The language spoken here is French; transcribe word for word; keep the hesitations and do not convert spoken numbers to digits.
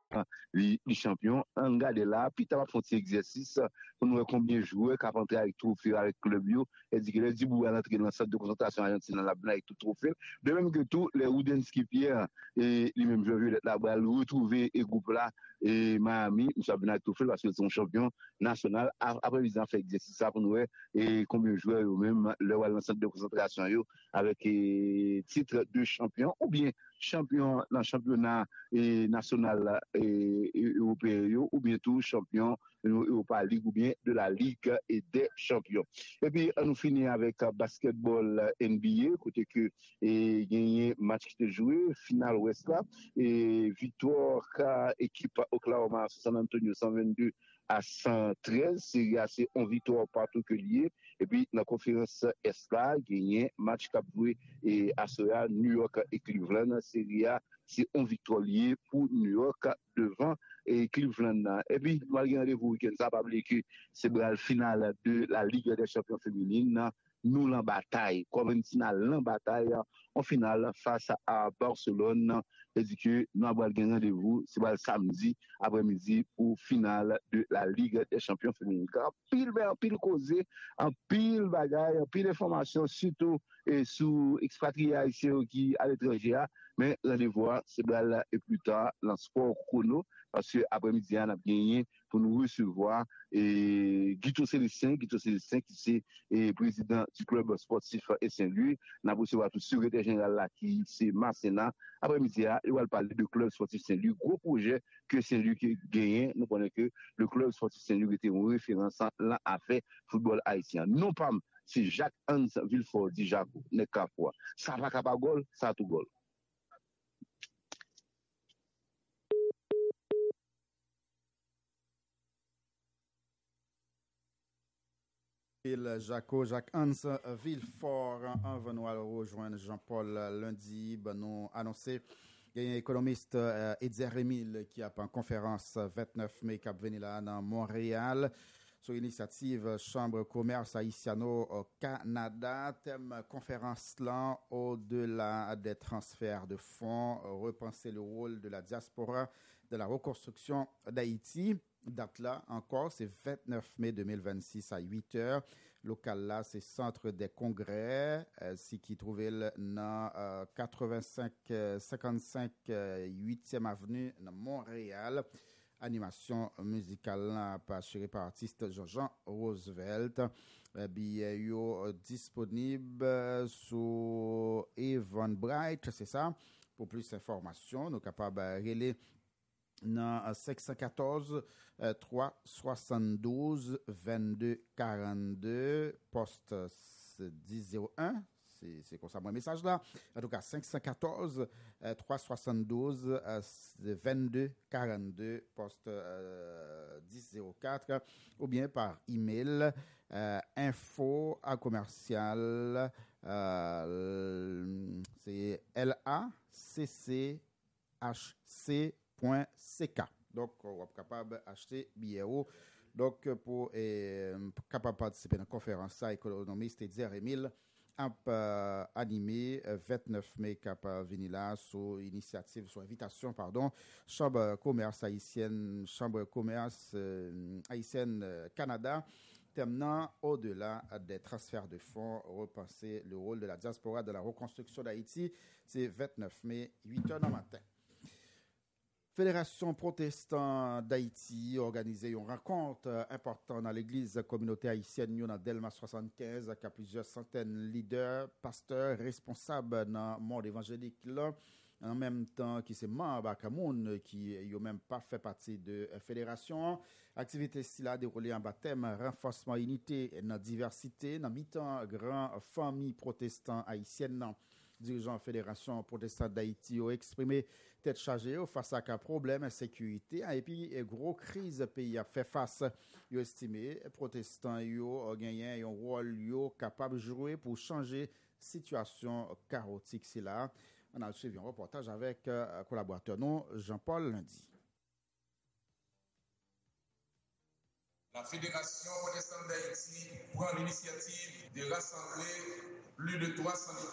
les champions, on regarde là, puis tu vas faire un exercice pour nous voir combien de joueurs qui ont entré avec tout avec le club, et dit que les Dibou à l'entrée dans le centre de concentration argentine dans la avec tout trophée. De même que tout, les Rudenski Pierre et les mêmes joueurs là, le retrouver et groupe là, et Miami, nous sommes bien tout fait parce que c'est un champion national. Après, ils ont fait exercice ça pour nous voir et combien de joueurs eux-mêmes, le dans le centre de concentration avec et, titre de champion ou bien champion dans le championnat et national et, et européen ou bien tout champion de l'Europa League ou bien de la Ligue et des champions. Et puis on finit avec uh, basketball N B A côté que et gagné match qui était joué finale ouest là et victoire équipe Oklahoma San Antonio cent vingt-deux à cent treize, c'est assez en victoire partout que lié. Et puis, dans la conférence Est là, gagné match cap joué et à cela, New York et Cleveland, Serie A, c'est en victoire lié pour New York devant et Cleveland. Et puis, malgré rendez-vous week-end, ça va pas oublier que c'est le final de la Ligue des champions féminines. Nous, en bataille, comme une finale, en bataille, en finale, face à Barcelone. C'est que nous avons un rendez-vous, c'est le samedi après-midi pour finale de la Ligue des champions féminines. En pile, en pile causé, en pile bagaille, en pile information, surtout et sous expatriés haïtiens qui à l'étranger. Mais rendez-vous, c'est là et plus tard, dans le sport chrono, parce que après-midi, on a gagné pour nous recevoir et Guito Célestin, Guito Célestin qui est président du club sportif et Saint-Louis. On a recevoir tout le secrétaire général là qui c'est Marcena. Après-midi, il va parler du club sportif Saint-Louis. Gros projet que Saint-Louis qui gagné. Nous connaissons que le club sportif Saint-Louis était une référence là à fait football haïtien. Non pas, c'est Jacques-Hans Villefort dit Jacques, n'est qu'à fois. Ça va qu'à pas goal, ça tout goal. Jaco, Jacques-Hans Villefort, en venant rejoindre Jean-Paul lundi, ben nous annoncé il y a un économiste euh, Edzer Emile qui a en conférence vingt-neuf mai qui a venu là dans Montréal sur initiative Chambre commerce haïtiano au Canada. Thème conférence là au-delà des transferts de fonds, repenser le rôle de la diaspora de la reconstruction d'Haïti. Date là encore, c'est vingt-neuf mai deux mille vingt-six à huit heures. Local là, c'est Centre des Congrès, euh, si qui trouvait dans euh, quatre-vingt-cinq cinquante-cinq euh, huitième avenue dans Montréal. Animation musicale là, assurée par artiste Jean-Jean Roosevelt. Euh, billets yo disponible euh, sur Evan Bright, c'est ça. Pour plus d'informations, nous sommes capables de relayer dans cinq un quatre, trois soixante-douze, vingt-deux quarante-deux, poste dix zéro un. C'est, c'est comme ça mon message là. En tout cas, cinq un quatre, trois soixante-douze, vingt-deux quarante-deux, poste euh, dix zéro quatre, ou bien par email euh, info à commercial, euh, c'est L A C C H C .c k. Donc, on est capable d'acheter billet. Donc, pour être capable de participer à la conférence, économiste Edzer Emile a euh, animé vingt-neuf mai capable venir là sous initiative, sous invitation, pardon, Chambre commerce haïtienne, Chambre commerce euh, haïtienne euh, Canada, terminant au-delà des transferts de fonds, repenser le rôle de la diaspora de la reconstruction d'Haïti. C'est vingt-neuf mai, huit heures du matin. Fédération protestante d'Haïti a organisé une rencontre importante dans l'église communauté haïtienne dans Delma soixante-quinze avec plusieurs centaines de leaders, pasteurs, responsables dans le monde évangélique là. En même temps, qui c'est membre à Cameroun, qui n'a même pas fait partie de la fédération. Activité ici là déroulée en baptême, renforcement unité dans diversité, dans mi-temps, grand famille protestante haïtienne. Dirigeant de la Fédération protestante d'Haïti ont exprimé tête chargée face à un problème de sécurité et puis une grosse crise pays a fait face. Ils ont estimé les protestants ont gagné un rôle capable de jouer pour changer la situation chaotique. C'est là. On a suivi un reportage avec un collaborateur non Jean-Paul Lundi. La Fédération protestante d'Haïti prend l'initiative de rassembler plus de trois cents